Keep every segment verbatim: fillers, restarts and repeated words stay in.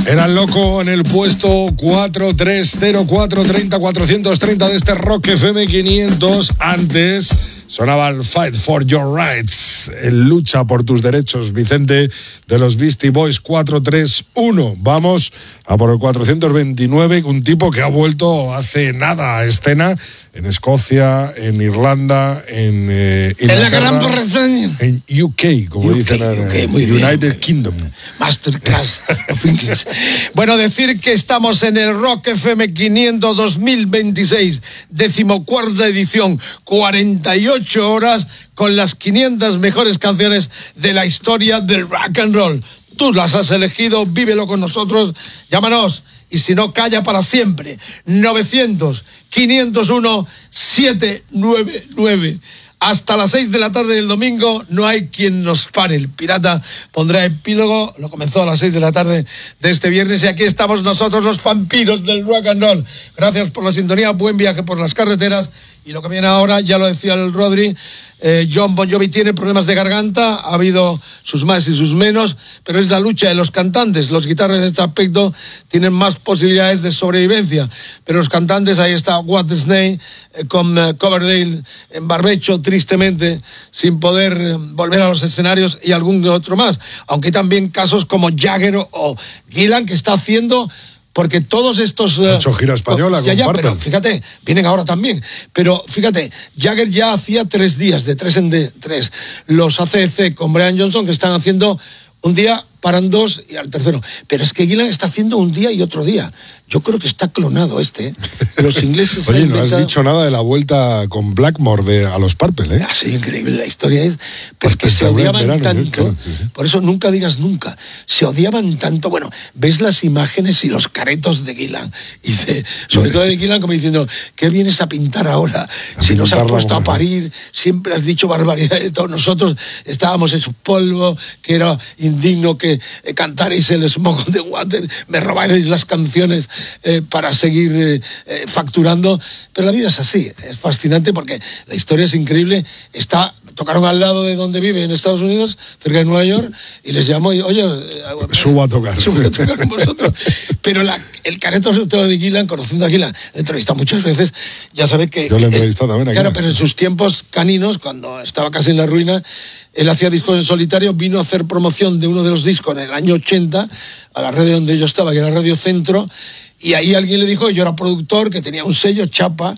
Era loco en el puesto cuatro tres cero cuatro treinta cuatrocientos treinta de este Rock F M quinientos. Antes sonaba el Fight for Your Rights, el lucha por tus derechos, Vicente, de los Beastie Boys. Cuatro tres uno. Vamos a por el cuatrocientos veintinueve, un tipo que ha vuelto hace nada a escena en Escocia, en Irlanda, en eh, en la Gran Bretaña, en U K, como U K, dicen en U K, muy United bien. Kingdom. Masterclass of English. Bueno, decir que estamos en el Rock F M quinientos dos mil veintiséis, decimocuarta edición, cuarenta y ocho horas con las quinientas mejores canciones de la historia del rock and roll. Tú las has elegido, vívelo con nosotros, llámanos. Y si no, calla para siempre. novecientos, quinientos uno, setecientos noventa y nueve. Hasta las seis de la tarde del domingo no hay quien nos pare. El Pirata pondrá epílogo. Lo comenzó a las seis de la tarde de este viernes. Y aquí estamos nosotros, los vampiros del rock and roll. Gracias por la sintonía. Buen viaje por las carreteras. Y lo que viene ahora, ya lo decía el Rodri, eh, Jon Bon Jovi tiene problemas de garganta, ha habido sus más y sus menos, pero es la lucha de los cantantes. Los guitarras en este aspecto tienen más posibilidades de sobrevivencia, pero los cantantes, ahí está What Snake eh, con eh, Coverdale en barbecho, tristemente, sin poder eh, volver a los escenarios, y algún otro más. Aunque hay también casos como Jagger o, o Gillan, que está haciendo... Porque todos estos... Ha hecho gira española, ya, ya, comparten. pero fíjate, vienen ahora también. Pero fíjate, Jagger ya hacía tres días, de tres en de tres. Los A C D C con Brian Johnson, que están haciendo un día, paran dos y al tercero. Pero es que Gillan está haciendo un día y otro día. Yo creo que está clonado este, ¿eh? Los ingleses... Oye, han no has inventado... dicho nada de la vuelta con Blackmore de, a los Purple, ¿eh? Ah, sí, increíble la historia es, pues que se odiaban verano, tanto, ¿sí? Claro, sí, sí. Por eso nunca digas nunca, se odiaban tanto. Bueno, ves las imágenes y los caretos de Gillan, y de, sobre todo de Gillan como diciendo, ¿qué vienes a pintar ahora? A si nos has puesto a parir, siempre has dicho barbaridades. Todos nosotros estábamos hechos polvo, que era indigno que eh, cantarais el Smoke on the Water, me robáis las canciones eh, para seguir eh, eh, facturando. Pero la vida es así, es fascinante porque la historia es increíble. Está, tocaron al lado de donde vive en Estados Unidos, cerca de Nueva York, y les llamó y, oye, subo a tocar. Subo a tocar con vosotros. Pero la, el careto sobre todo de Gillan, conociendo a Gillan, le he entrevistado muchas veces, ya sabe que... Yo le he entrevistado eh, también a Claro, Gillan, pero en sus tiempos caninos, cuando estaba casi en la ruina, él hacía discos en solitario, vino a hacer promoción de uno de los discos en el año ochenta, a la radio donde yo estaba, que era Radio Centro, y ahí alguien le dijo, yo era productor, que tenía un sello, Chapa,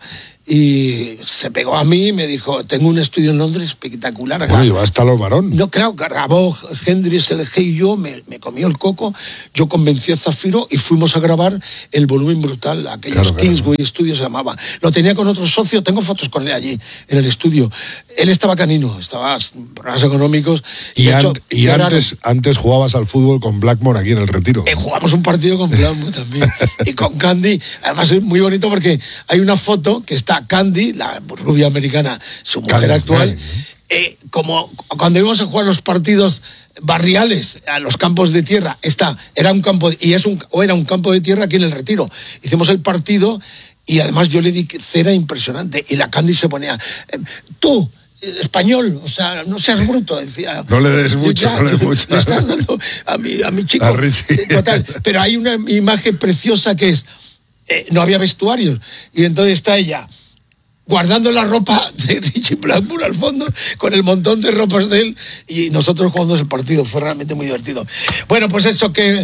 y se pegó a mí y me dijo, tengo un estudio en Londres espectacular acá. Bueno, y va hasta los varón. No, claro, grabó Hendrix, L G y yo, me, me comió el coco, yo convencí a Zafiro y fuimos a grabar El Volumen Brutal, aquellos claro, Kingsway claro. Studios se llamaba. Lo tenía con otro socio, tengo fotos con él allí, en el estudio. Él estaba canino, estaba problemas económicos. Y, hecho, ant, y antes, antes jugabas al fútbol con Blackmore aquí en el Retiro. Eh, jugamos un partido con Blackmore también. Y con Candy, además es muy bonito porque hay una foto que está Candy, la rubia americana, su mujer Candy actual, Smile, ¿no? eh, como cuando íbamos a jugar los partidos barriales a los campos de tierra, está, era un campo, y es un, o era un campo de tierra aquí en el Retiro. Hicimos el partido y además yo le di cera impresionante y la Candy se ponía, eh, tú, español, o sea, no seas bruto, decía. No le des mucho, ya, no le des mucho. Le estás dando a mi, a mi chico. A Richie. Total, pero hay una imagen preciosa que es, eh, no había vestuarios, y entonces está ella guardando la ropa de Richie Blackmore al fondo, con el montón de ropas de él, y nosotros jugando el partido. Fue realmente muy divertido. Bueno, pues esto que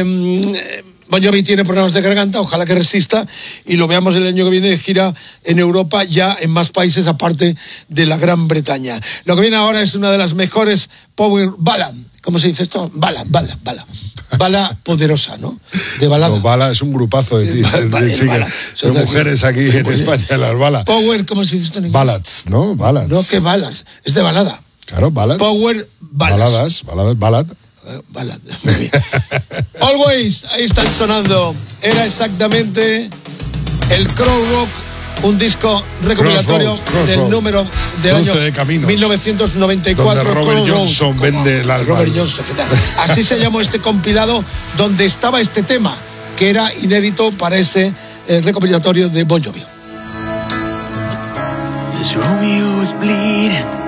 eh, Bon Jovi tiene problemas de garganta, ojalá que resista, y lo veamos el año que viene de gira en Europa, ya en más países aparte de la Gran Bretaña. Lo que viene ahora es una de las mejores power ballad. ¿Cómo se dice esto? Bala, bala, bala. Bala poderosa, ¿no? De balada. No, Bala es un grupazo de, de, de, de chicas, de mujeres aquí en pues, España, las balas. Power, ¿cómo se dice esto en inglés? Ballads, ¿no? Ballads. No, que balas, es de balada. Claro, ballads. Power ballads. Baladas, baladas, ballad. Ballad, muy bien. Always, ahí están sonando. Era exactamente el Crow Rock, un disco recopilatorio Cross Road, del Road. número del año de mil novecientos noventa y cuatro. Donde Robert Crow Johnson Road. vende el alma. Robert Johnson, ¿qué tal? Así se llamó este compilado donde estaba este tema, que era inédito para ese eh, recopilatorio de Bon Jovi. This Romeo is bleeding.